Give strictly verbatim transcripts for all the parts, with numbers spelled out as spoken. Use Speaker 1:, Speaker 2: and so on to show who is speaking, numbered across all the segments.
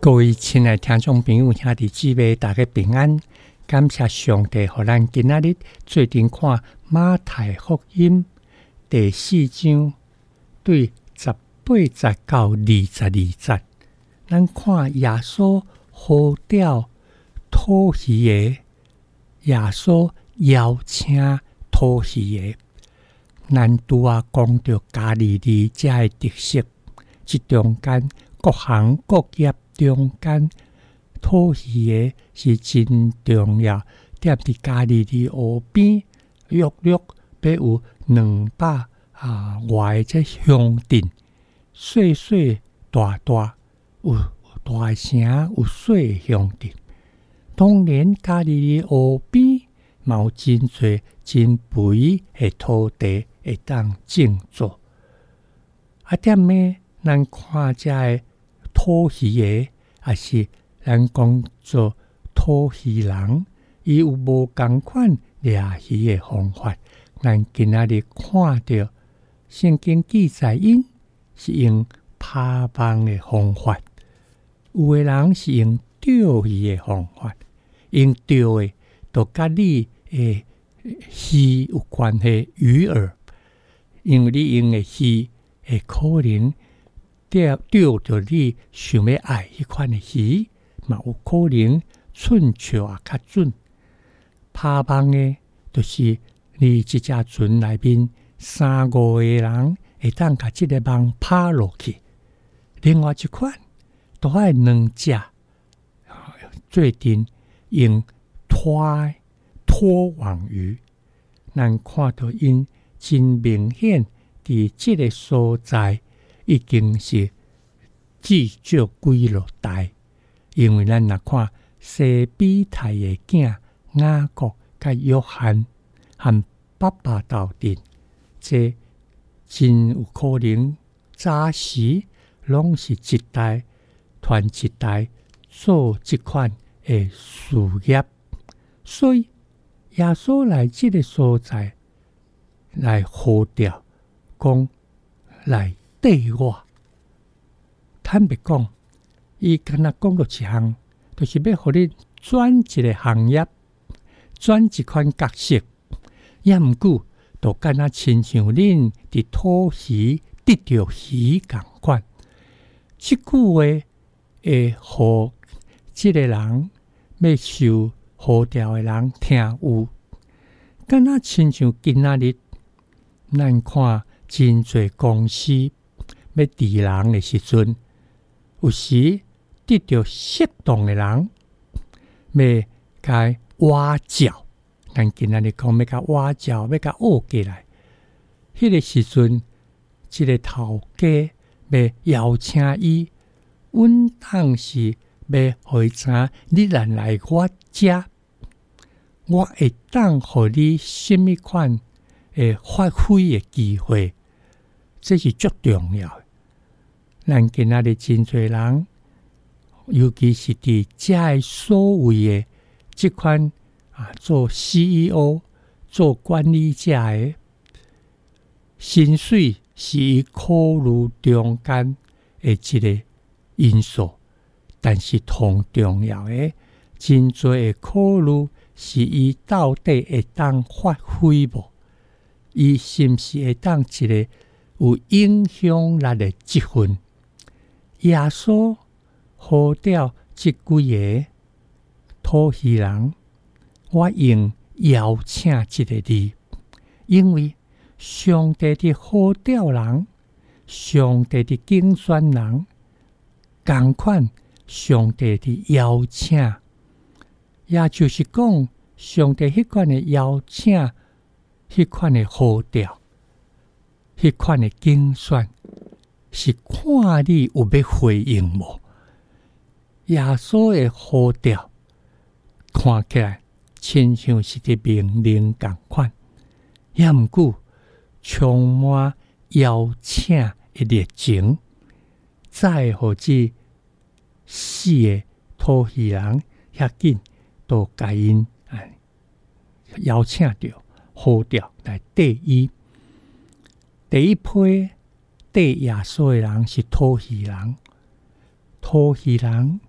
Speaker 1: 各位亲爱的听众朋友、兄弟姊妹，大家平安！感谢上帝，让咱今仔日做阵看马太福音第四章对十八节到二十二节。咱看耶稣呼召讨鱼的，耶稣邀请讨鱼的。咱拄啊讲到加利利遮的特色，即中间各行各业中间讨鱼的是真重要。踮伫加利利河边，约略要有两百啊外的这乡镇，细细大大有大城，有小的乡镇。当然，加利利河边嘛有真侪真肥的土地会当种作。啊，踮呢，咱看遮的讨鱼的，也是咱讲做讨鱼人，伊有无共款掠鱼的方法。咱今仔日看到圣经记载，因是用拍网的方法，有的人是用钓鱼的方法，用钓的就甲你的鱼有关系，鱼饵，因为你用的鱼会可能钓钓到你想要爱迄款的鱼，嘛有可能寸笑也较准。拍网的，就是你即只船内面三五个人会当甲即个网拍落去。另外一款，都爱两只做阵用拖拖网鱼。咱看到因真明显，伫即个所在已经是至少几落代，因为咱若看西比泰的囝雅各甲约翰和爸爸斗阵，这真有可能早时拢是一代传一代做即款的事业，所以耶稣来即个所在来呼召，讲来缀我。坦白讲，伊敢若讲到一项，就是要互你转一个行业，转一款角色，也毋过，就敢若亲像恁伫讨鱼得着鱼共款。即句话会互即个人要受呼召的人听有，敢若亲像今仔日咱看真侪公司要治人的时阵，有时得着适当的人要甲挖角，咱今仔日讲要甲挖角，要甲挖过来。迄个时阵，即个头家要邀请伊，阮当是要互伊知影，你若来我遮，我会当互你什么款诶发挥的机会，这是足重要的。咱今仔日真侪人，尤其是伫遮的所谓的即款啊，做 C E O、做管理者的薪水是伊考虑中间的一个因素，但是同重要的，真侪会考虑是伊到底会当发挥无？伊是毋是会当一个有影响力的积分？耶稣呼召即几个讨鱼人，我用邀请即个字，因为上帝的呼召人，上帝的竞选人，同款上帝的邀请，也就是讲，上帝迄款的邀请，迄款的呼召，迄款的竞选，是看你有要回应无？耶稣的呼召看起来亲像是个命令共款，也毋过充满邀请的热情，再互即四个讨鱼人遐紧都甲因邀请着呼召来缀伊。第一批缀耶稣的人是讨鱼人，讨鱼人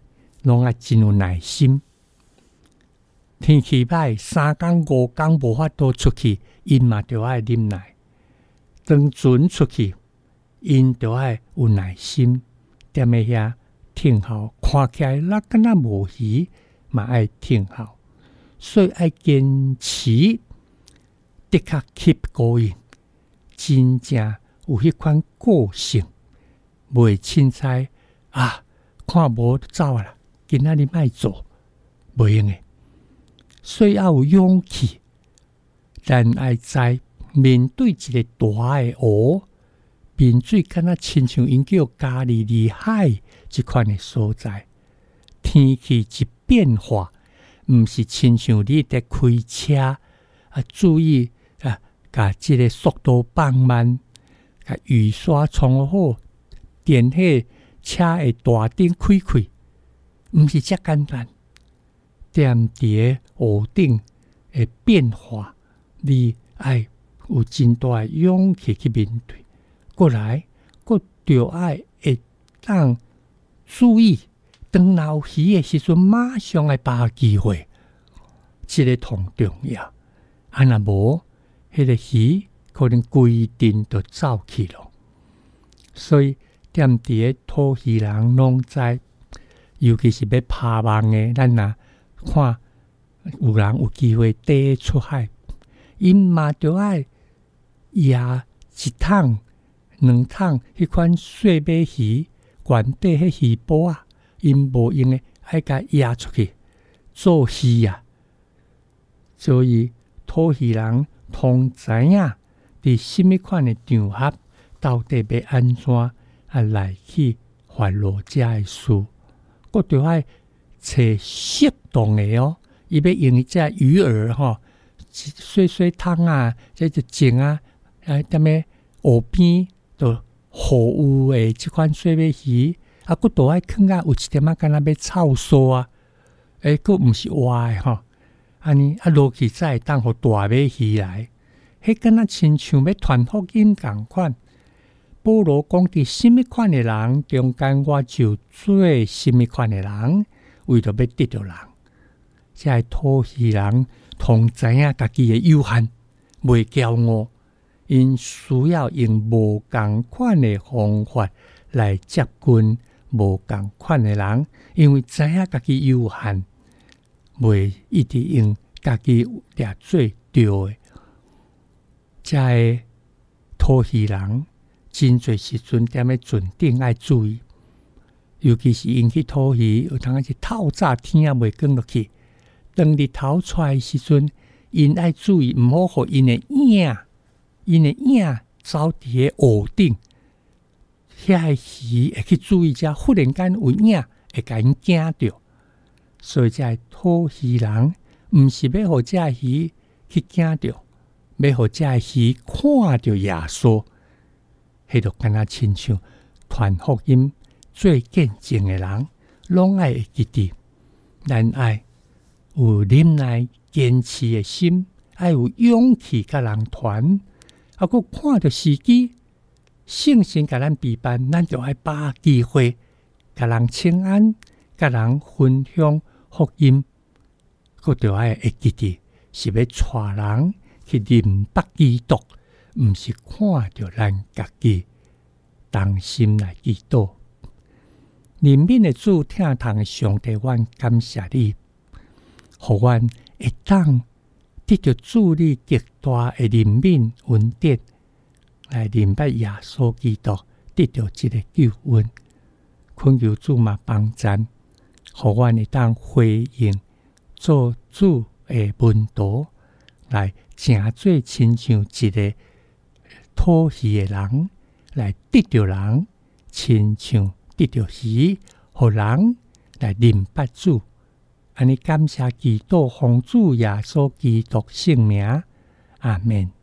Speaker 1: 拢爱真有耐心。天气歹，三工五工无法度出去，因嘛着爱忍耐。当船出去，因着爱有耐心，踮咧遐听候，看起来那敢若无鱼，嘛爱听候，所以爱坚持，的确 keep going， 真正有迄款个性，袂凊彩啊，看无走啦，今仔日莫做，袂用诶。所以要有勇气，但爱知面对一个大诶湖，面水敢若亲像因叫加利利海即款诶所在，天气一变化，毋是亲像你伫开车啊，注意啊，甲即个速度放慢，甲雨刷冲好，电迄车诶大灯开开，毋是遮简单。踮伫湖顶诶变化，你爱有真大诶勇气去面对。过来，佫着爱会当注意，当有鱼诶时阵，马上来把握机会，即个同重要。啊，若无，迄个鱼可能规定就走去咯。所以踮伫讨鱼人拢知，尤其是要拍网诶，咱若看有人有机会带出海，因嘛着爱野一桶、两桶迄款细尾鱼，原底迄鱼煲啊，因无用诶，爱甲野出去做鱼啊。所以讨鱼人通知影伫什么款诶场合，到底要安怎啊来去发落遮诶事，佫着爱找适当的哦，伊要用迄只鱼饵吼，细细桶啊，即就种啊，啊，踮咧湖边就护有诶，即款细尾鱼，啊，佫倒爱囥啊，有一点仔敢若要臭臊啊，诶，佫毋是活诶吼，安尼啊落去才会当互大尾鱼来，迄敢若亲像要传福音共款。保罗讲伫什么款诶人中间，我就做什么款诶人。为着要得着人，即个讨鱼人通知影家己诶有限，袂骄傲，因需要用无共款诶方法来接近无共款诶人，因为知影家己有限，袂一直用家己掠最对诶。即个讨鱼人真侪时阵踮咧船顶爱注意。尤其是因去讨鱼，有当是透早天啊，袂光落去。当日头出来时阵，因爱注意，毋好互因的影，因的影走伫个湖顶，遐个鱼会去注意遮，忽然间有影会甲因惊着。所以遮讨鱼人，毋是要互遮鱼去惊着，要互遮鱼看着耶稣，迄就敢若亲像传福音。最见证的人，拢爱会记得，咱爱有忍耐、坚持的心，爱有勇气甲人传，啊，佫看着时机，圣神甲咱陪伴，咱就爱把握机会，甲人请安，甲人分享福音，佫就爱会记得，是要带人去认识基督，毋是看着咱家己同心来祈祷。怜悯的主，疼痛的上帝，阮感谢你，互阮会当得到主你极大的怜悯恩典，来明白耶稣基督得到这个救恩。恳求主嘛帮咱，互阮会当回应做主的门徒，来成做亲像一个讨鱼的人，来得到人，亲像得到鱼，互人来认识主。安尼感谢基督奉主耶稣基督圣名，阿门。